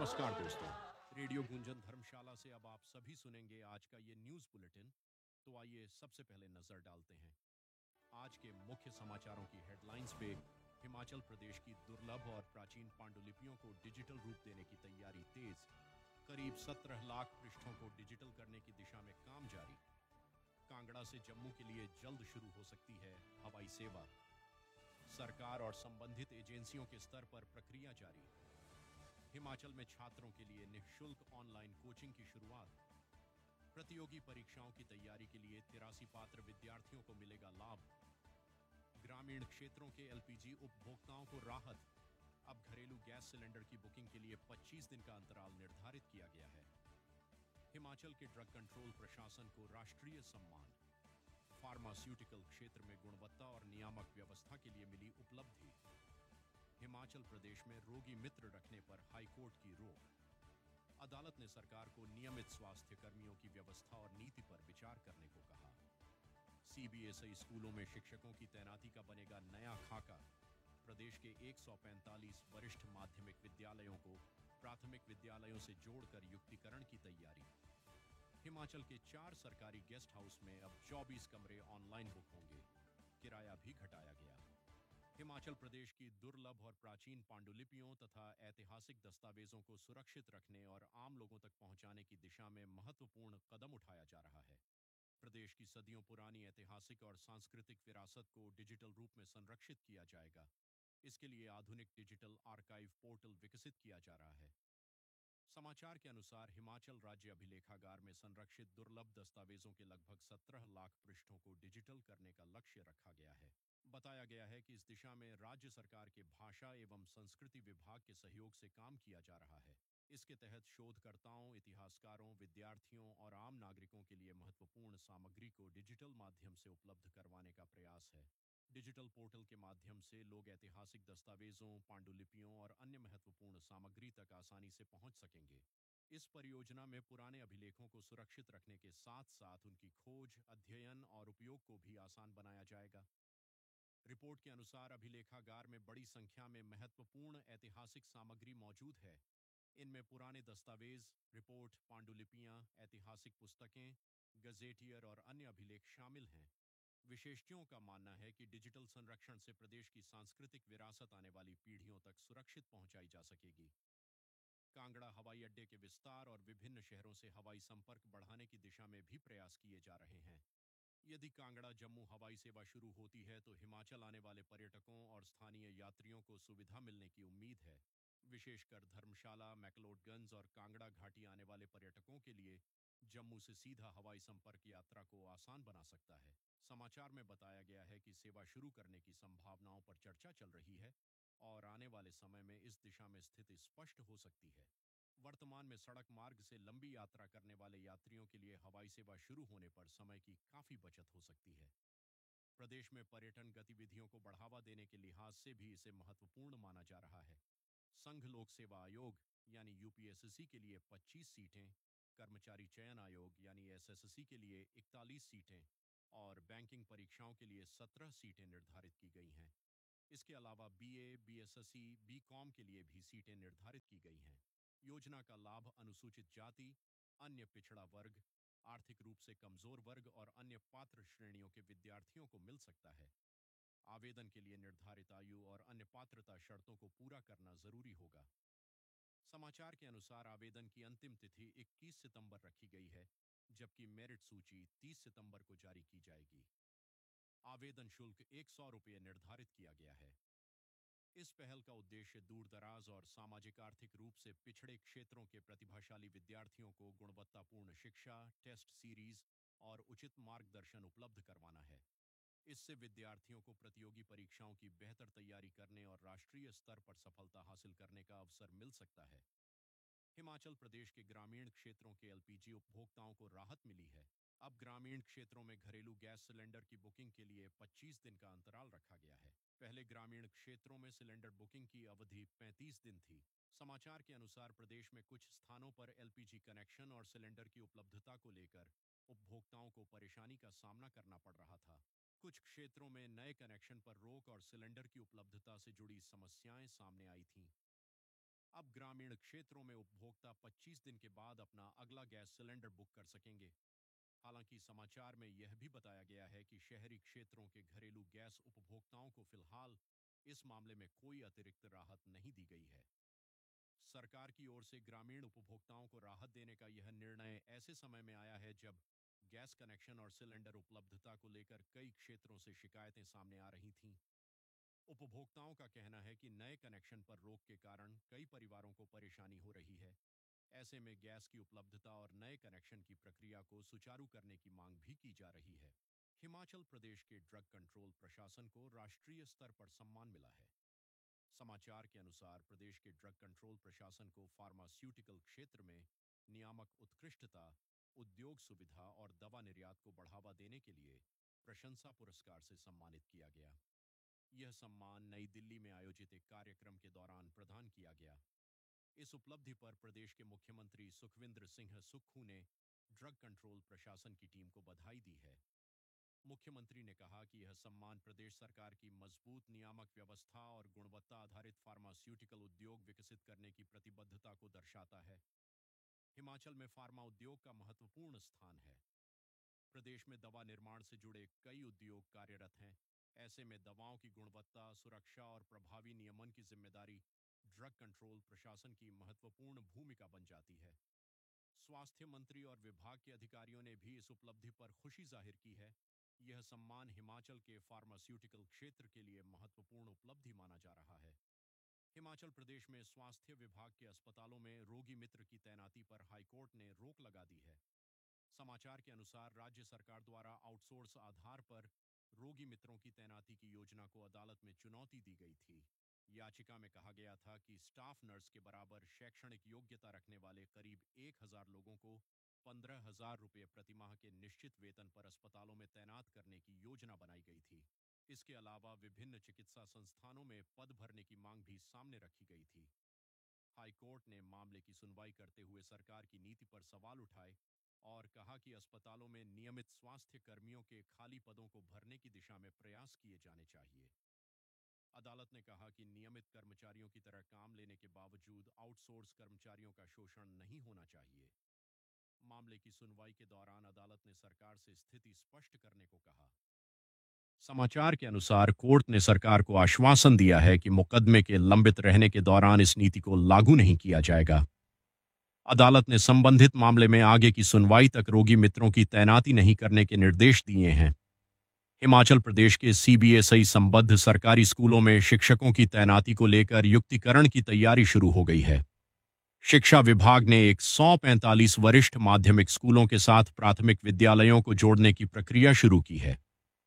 नमस्कार दोस्तों। रेडियो गूंजन धर्मशाला से अब आप सभी सुनेंगे आज का ये न्यूज़ बुलेटिन। तो आइए सबसे पहले नजर डालते हैं आज के मुख्य समाचारों की हेडलाइंस पे। हिमाचल प्रदेश की दुर्लभ और प्राचीन पांडुलिपियों को डिजिटल रूप देने की तैयारी तेज। करीब 17 लाख पृष्ठों को डिजिटल करने की दिशा में काम जारी। कांगड़ा से जम्मू के लिए जल्द शुरू हो सकती है हवाई सेवा। सरकार और संबंधित एजेंसियों के स्तर पर प्रक्रिया जारी। हिमाचल में छात्रों के लिए निःशुल्क ऑनलाइन कोचिंग की शुरुआत। प्रतियोगी परीक्षाओं की तैयारी के लिए 83 पात्र विद्यार्थियों को मिलेगा लाभ। ग्रामीण क्षेत्रों के एलपीजी उपभोक्ताओं को राहत। अब घरेलू गैस सिलेंडर की बुकिंग के लिए 25 दिन का अंतराल निर्धारित किया गया है। हिमाचल के ड्रग कंट्रोल प्रशासन को राष्ट्रीय सम्मान। फार्मास्यूटिकल क्षेत्र में गुणवत्ता और नियामक व्यवस्था के लिए मिली उपलब्धि। हिमाचल प्रदेश में रोगी मित्र रखने पर हाईकोर्ट की रोक। अदालत ने सरकार को नियमित स्वास्थ्य कर्मियों की व्यवस्था और नीति पर विचार करने को कहा। सीबीएसई स्कूलों में शिक्षकों की तैनाती का बनेगा नया खाका। प्रदेश के 145 वरिष्ठ माध्यमिक विद्यालयों को प्राथमिक विद्यालयों से जोड़कर युक्तिकरण की तैयारी। हिमाचल के 4 सरकारी गेस्ट हाउस में अब 24 कमरे ऑनलाइन बुक होंगे। किराया भी घटाया गया। हिमाचल प्रदेश की दुर्लभ और प्राचीन पांडुलिपियों तथा ऐतिहासिक दस्तावेजों को सुरक्षित रखने और आम लोगों तक पहुंचाने की दिशा में महत्वपूर्ण कदम उठाया जा रहा है। प्रदेश की सदियों पुरानी ऐतिहासिक और सांस्कृतिक विरासत को डिजिटल रूप में संरक्षित किया जाएगा। इसके लिए आधुनिक डिजिटल आर्काइव पोर्टल विकसित किया जा रहा है। समाचार के अनुसार हिमाचल राज्य अभिलेखागार में संरक्षित दुर्लभ दस्तावेजों के लगभग 17 लाख पृष्ठों को डिजिटल करने का लक्ष्य रखा गया है। बताया गया है कि इस दिशा में राज्य सरकार के भाषा एवं संस्कृति विभाग के सहयोग से काम किया जा रहा है। इसके तहत शोधकर्ताओं, इतिहासकारों, विद्यार्थियों और आम नागरिकों के लिए महत्वपूर्ण सामग्री को डिजिटल माध्यम से उपलब्ध करवाने का प्रयास है। डिजिटल पोर्टल के माध्यम से लोग ऐतिहासिक दस्तावेजों, पांडुलिपियों और अन्य महत्वपूर्ण सामग्री तक आसानी से पहुंच सकेंगे। इस परियोजना में पुराने अभिलेखों को सुरक्षित रखने के साथ साथ उनकी खोज, अध्ययन और उपयोग को भी आसान बनाया जाएगा। रिपोर्ट के अनुसार अभिलेखागार में बड़ी संख्या में महत्वपूर्ण ऐतिहासिक सामग्री मौजूद है। इनमें पुराने दस्तावेज, रिपोर्ट, पांडुलिपियां, ऐतिहासिक पुस्तकें, गजेटियर और अन्य अभिलेख शामिल हैं। विशेषज्ञों का मानना है कि डिजिटल संरक्षण से प्रदेश की सांस्कृतिक विरासत आने वाली पीढ़ियों तक सुरक्षित पहुंचाई जा सकेगी। कांगड़ा हवाई अड्डे के विस्तार और विभिन्न शहरों से हवाई संपर्क बढ़ाने की दिशा में भी प्रयास किए जा रहे हैं। यदि कांगड़ा जम्मू हवाई सेवा शुरू होती है तो हिमाचल आने वाले पर्यटकों और स्थानीय यात्रियों को सुविधा मिलने की उम्मीद है। विशेषकर धर्मशाला, मैक्लोडगंज और कांगड़ा घाटी आने वाले पर्यटकों के लिए जम्मू से सीधा हवाई संपर्क यात्रा को आसान बना सकता है। समाचार में बताया गया है कि सेवा शुरू करने की संभावनाओं पर चर्चा चल रही है और आने वाले समय में इस दिशा में स्थिति स्पष्ट हो सकती है। वर्तमान में सड़क मार्ग से लंबी यात्रा करने वाले यात्रियों के लिए हवाई सेवा शुरू होने पर समय की काफी बचत हो सकती है। प्रदेश में पर्यटन गतिविधियों को बढ़ावा देने के लिहाज से भी इसे महत्वपूर्ण माना जा रहा है। संघ लोक सेवा आयोग यानी यूपीएससी के लिए 25 सीटें, कर्मचारी चयन आयोग यानी एसएससी के लिए 41 सीटें और बैंकिंग परीक्षाओं के लिए 17 सीटें निर्धारित की गई हैं। इसके अलावा बीए, बीएसएससी, बीकॉम के लिए भी सीटें निर्धारित की गई हैं। योजना का लाभ अनुसूचित जाति, अन्य पिछड़ा वर्ग, आर्थिक रूप से कमजोर वर्ग और अन्य पात्र श्रेणियों के विद्यार्थियों को मिल सकता है। आवेदन के लिए निर्धारित आयु और अन्य पात्रता शर्तों को पूरा करना जरूरी होगा। समाचार के अनुसार आवेदन की अंतिम तिथि 21 सितंबर रखी गई है, जबकि मेरिट सूची 30 सितंबर को जारी की जाएगी। आवेदन शुल्क ₹100 निर्धारित किया गया है। इस पहल का उद्देश्य दूर-दराज और सामाजिक आर्थिक रूप से पिछड़े क्षेत्रों के प्रतिभाशाली विद्यार्थियों को गुणवत्तापूर्ण शिक्षा, टेस्ट सीरीज और उचित मार्गदर्शन उपलब्ध करवाना है। इससे विद्यार्थियों को प्रतियोगी परीक्षाओं की बेहतर तैयारी करने और राष्ट्रीय स्तर पर सफलता हासिल करने का अवसर मिल सकता है। हिमाचल प्रदेश के ग्रामीण क्षेत्रों के एलपीजी उपभोक्ताओं को राहत मिली है। अब ग्रामीण क्षेत्रों में घरेलू गैस सिलेंडर की बुकिंग के लिए 25 दिन का अंतराल रखा गया है। पहले ग्रामीण क्षेत्रों में सिलेंडर बुकिंग की अवधि 35 दिन थी। समाचार के अनुसार प्रदेश में कुछ स्थानों पर एलपीजी कनेक्शन और सिलेंडर की उपलब्धता को लेकर उपभोक्ताओं को परेशानी का सामना करना पड़ रहा था। कुछ क्षेत्रों में नए कनेक्शन पर रोक और सिलेंडर की उपलब्धता से जुड़ी समस्याएं सामने आई थीं। अब ग्रामीण क्षेत्रों में उपभोक्ता 25 दिन के बाद अपना अगला गैस सिलेंडर बुक कर सकेंगे। हालांकि समाचार में यह भी बताया गया है कि शहरी क्षेत्रों के घरेलू गैस उपभोक्ताओं को फिलहाल इस मामले में कोई अतिरिक्त राहत नहीं दी गई है। सरकार की ओर से ग्रामीण उपभोक्ताओं को राहत देने का यह निर्णय ऐसे समय में आया है जब गैस कनेक्शन और सिलेंडर उपलब्धता को लेकर कई क्षेत्रों से शिकायतें सामने आ रही थीं। उपभोक्ताओं का कहना है कि नए कनेक्शन पर रोक के कारण कई परिवारों को परेशानी हो रही है। ऐसे में गैस की उपलब्धता और नए कनेक्शन की प्रक्रिया को सुचारू करने की मांग भी की जा रही है। हिमाचल प्रदेश के ड्रग कंट्रोल प्रशासन को राष्ट्रीय स्तर पर सम्मान मिला है। समाचार के अनुसार प्रदेश के ड्रग कंट्रोल प्रशासन को फार्मास्यूटिकल क्षेत्र में नियामक उत्कृष्टता, उद्योग सुविधा और दवा निर्यात को बढ़ावा देने के लिए प्रशंसा पुरस्कार से सम्मानित किया गया। यह सम्मान नई दिल्ली में आयोजित एक कार्यक्रम के दौरान प्रदान किया गया। इस उपलब्धि पर प्रदेश के मुख्यमंत्री सुखविंदर सिंह सुक्खू ने ड्रग कंट्रोल प्रशासन की टीम को बधाई दी है। मुख्यमंत्री ने कहा कि यह सम्मान प्रदेश सरकार की मजबूत नियामक व्यवस्था और गुणवत्ता आधारित फार्मास्यूटिकल उद्योग विकसित करने की प्रतिबद्धता को दर्शाता है। हिमाचल में फार्मा उद्योग का महत्वपूर्ण स्थान है। प्रदेश में दवा निर्माण से जुड़े कई उद्योग कार्यरत हैं। ऐसे में दवाओं की गुणवत्ता, सुरक्षा और प्रभावी नियमन की जिम्मेदारी ड्रग कंट्रोल प्रशासन की महत्वपूर्ण भूमिका बन जाती है। स्वास्थ्य मंत्री और विभाग के अधिकारियों ने भी इस उपलब्धि पर खुशी जाहिर की है। यह सम्मान हिमाचल के फार्मास्यूटिकल क्षेत्र के लिए महत्वपूर्ण उपलब्धि माना जा रहा है। हिमाचल प्रदेश में स्वास्थ्य विभाग के अस्पतालों में रोगी मित्र की तैनाती पर हाईकोर्ट ने रोक लगा दी है। समाचार के अनुसार राज्य सरकार द्वारा आउटसोर्स आधार पर रोगी मित्रों की तैनाती की योजना को अदालत में चुनौती दी गई थी। याचिका में कहा गया था कि स्टाफ नर्स के बराबर शैक्षणिक योग्यता रखने वाले करीब 1,000 लोगों को 15,000 रुपये प्रतिमाह के निश्चित वेतन पर अस्पतालों में तैनात करने की योजना बनाई गई थी। इसके अलावा विभिन्न चिकित्सा संस्थानों में पद भरने की मांग भी सामने रखी गई थी। हाईकोर्ट ने मामले की सुनवाई करते हुए सरकार की नीति पर सवाल उठाए और कहा कि अस्पतालों में नियमित स्वास्थ्य कर्मियों के खाली पदों को भरने की दिशा में प्रयास किए जाने चाहिए। अदालत ने कहा कि नियमित कर्मचारियों की तरह काम लेने के बावजूद आउटसोर्स कर्मचारियों का शोषण नहीं होना चाहिए। मामले की सुनवाई के दौरान अदालत ने सरकार से स्थिति स्पष्ट करने को कहा। समाचार के अनुसार कोर्ट ने सरकार को आश्वासन दिया है कि मुकदमे के लंबित रहने के दौरान इस नीति को लागू नहीं किया जाएगा। अदालत ने संबंधित मामले में आगे की सुनवाई तक रोगी मित्रों की तैनाती नहीं करने के निर्देश दिए हैं। हिमाचल प्रदेश के सीबीएसई संबद्ध सरकारी स्कूलों में शिक्षकों की तैनाती को लेकर युक्तिकरण की तैयारी शुरू हो गई है। शिक्षा विभाग ने 145 वरिष्ठ माध्यमिक स्कूलों के साथ प्राथमिक विद्यालयों को जोड़ने की प्रक्रिया शुरू की है।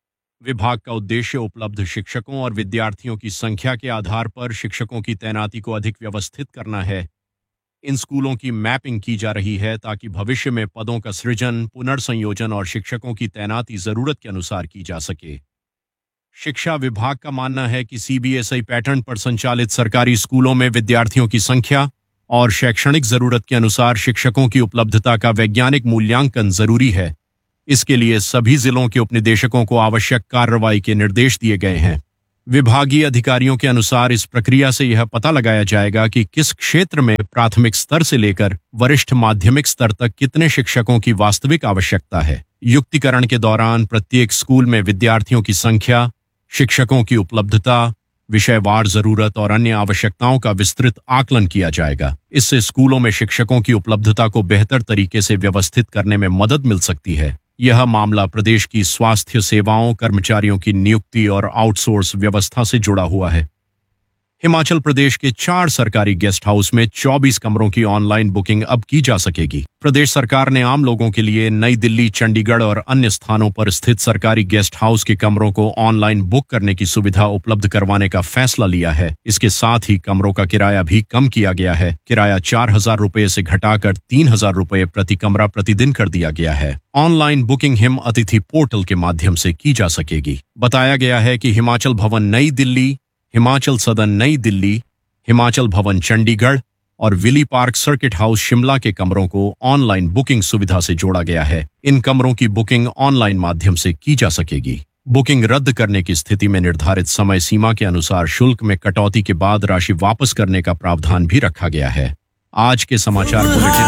विभाग का उद्देश्य उपलब्ध शिक्षकों और विद्यार्थियों की संख्या के आधार पर शिक्षकों की तैनाती को अधिक व्यवस्थित करना है। इन स्कूलों की मैपिंग की जा रही है ताकि भविष्य में पदों का सृजन, पुनर्संयोजन और शिक्षकों की तैनाती जरूरत के अनुसार की जा सके। शिक्षा विभाग का मानना है कि सीबीएसई पैटर्न पर संचालित सरकारी स्कूलों में विद्यार्थियों की संख्या और शैक्षणिक जरूरत के अनुसार शिक्षकों की उपलब्धता का वैज्ञानिक मूल्यांकन जरूरी है। इसके लिए सभी जिलों के उपनिदेशकों को आवश्यक कार्रवाई के निर्देश दिए गए हैं। विभागीय अधिकारियों के अनुसार इस प्रक्रिया से यह पता लगाया जाएगा कि किस क्षेत्र में प्राथमिक स्तर से लेकर वरिष्ठ माध्यमिक स्तर तक कितने शिक्षकों की वास्तविक आवश्यकता है। युक्तिकरण के दौरान प्रत्येक स्कूल में विद्यार्थियों की संख्या, शिक्षकों की उपलब्धता, विषयवार जरूरत और अन्य आवश्यकताओं का विस्तृत आकलन किया जाएगा। इससे स्कूलों में शिक्षकों की उपलब्धता को बेहतर तरीके से व्यवस्थित करने में मदद मिल सकती है। यह मामला प्रदेश की स्वास्थ्य सेवाओं, कर्मचारियों की नियुक्ति और आउटसोर्स व्यवस्था से जुड़ा हुआ है। हिमाचल प्रदेश के 4 सरकारी गेस्ट हाउस में 24 कमरों की ऑनलाइन बुकिंग अब की जा सकेगी। प्रदेश सरकार ने आम लोगों के लिए नई दिल्ली, चंडीगढ़ और अन्य स्थानों पर स्थित सरकारी गेस्ट हाउस के कमरों को ऑनलाइन बुक करने की सुविधा उपलब्ध करवाने का फैसला लिया है। इसके साथ ही कमरों का किराया भी कम किया गया है। किराया 4,000 रुपये से घटाकर 3,000 रुपये प्रति कमरा प्रतिदिन कर दिया गया है। ऑनलाइन बुकिंग हिम अतिथि पोर्टल के माध्यम से की जा सकेगी। बताया गया है कि हिमाचल भवन नई दिल्ली, हिमाचल सदन नई दिल्ली, हिमाचल भवन चंडीगढ़ और Willie park circuit house Shimla के कमरों को ऑनलाइन बुकिंग सुविधा से जोड़ा गया है। इन कमरों की बुकिंग ऑनलाइन माध्यम से की जा सकेगी। बुकिंग रद्द करने की स्थिति में निर्धारित समय सीमा के अनुसार शुल्क में कटौती के बाद राशि वापस करने का प्रावधान भी रखा गया है। आज के समाचार बुलेटिन